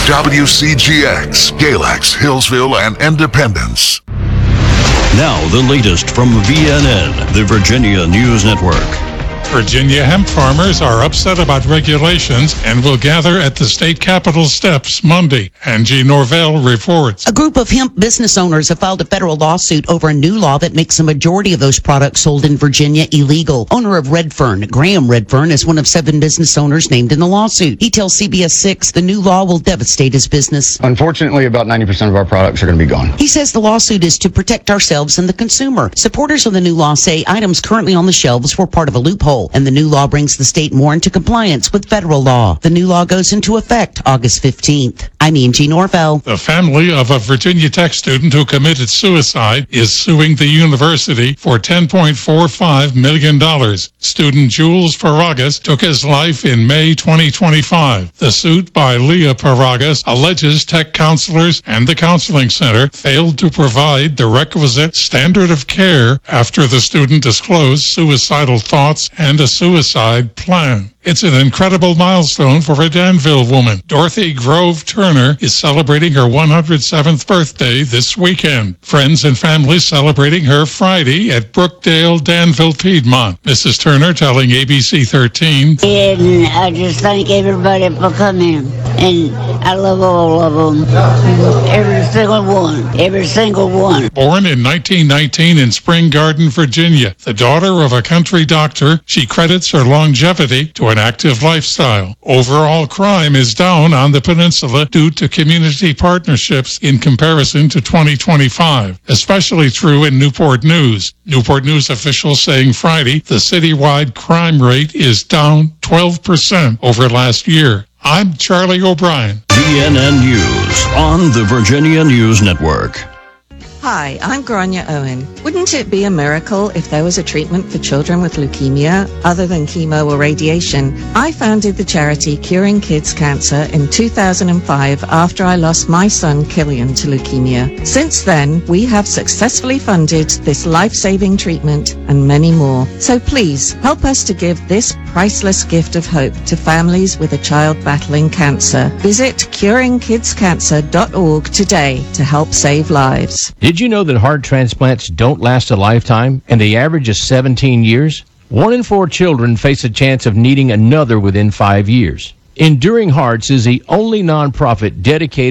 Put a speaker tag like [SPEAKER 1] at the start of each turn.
[SPEAKER 1] WCGX, Galax, Hillsville, and Independence.
[SPEAKER 2] Now the latest from VNN, the Virginia News Network.
[SPEAKER 3] Virginia hemp farmers are upset about regulations and will gather at the state capitol steps Monday. Angie Norvell reports.
[SPEAKER 4] A group of hemp business owners have filed a federal lawsuit over a new law that makes a majority of those products sold in Virginia illegal. Owner of Redfern, Graham Redfern, is one of 7 business owners named in the lawsuit. He tells CBS 6 the new law will devastate his business.
[SPEAKER 5] Unfortunately, about 90% of our products are going to be gone.
[SPEAKER 4] He says the lawsuit is to protect ourselves and the consumer. Supporters of the new law say items currently on the shelves were part of a loophole, and the new law brings the state more into compliance with federal law. The new law goes into effect August 15th. I'm Angie Norvell.
[SPEAKER 3] The family of a Virginia Tech student who committed suicide is suing the university for $10.45 million. Student Jules Paragas took his life in May 2025. The suit by Leah Paragas alleges tech counselors and the counseling center failed to provide the requisite standard of care after the student disclosed suicidal thoughts and a suicide plan. It's an incredible milestone for a Danville woman. Dorothy Grove Turner is celebrating her 107th birthday this weekend. Friends and family celebrating her Friday at Brookdale, Danville, Piedmont. Mrs. Turner telling ABC 13.
[SPEAKER 6] And I just thank everybody for coming. And I love all of them. Every single one. Every single one.
[SPEAKER 3] Born in 1919 in Spring Garden, Virginia, the daughter of a country doctor, she credits her longevity to an active lifestyle. Overall crime is down on the peninsula due to community partnerships in comparison to 2025, especially true in Newport News. Newport News officials saying Friday the citywide crime rate is down 12% over last year. I'm Charlie O'Brien.
[SPEAKER 2] VNN News on the Virginia News Network.
[SPEAKER 7] Hi, I'm Grania Owen. Wouldn't it be a miracle if there was a treatment for children with leukemia other than chemo or radiation? I founded the charity Curing Kids Cancer in 2005 after I lost my son Killian to leukemia. Since then, we have successfully funded this life-saving treatment and many more. So please, help us to give this priceless gift of hope to families with a child battling cancer. Visit curingkidscancer.org today to help save lives.
[SPEAKER 8] Did you know that heart transplants don't last a lifetime and the average is 17 years? 1 in 4 children face a chance of needing another within 5 years. Enduring Hearts is the only nonprofit dedicated